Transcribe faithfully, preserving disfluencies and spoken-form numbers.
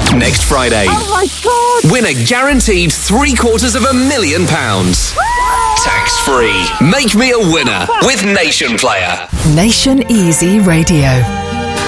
Next Friday. Oh my God! Win a guaranteed three quarters of a million pounds. Tax-free. Make me a winner with Nation Player. Nation Easy Radio.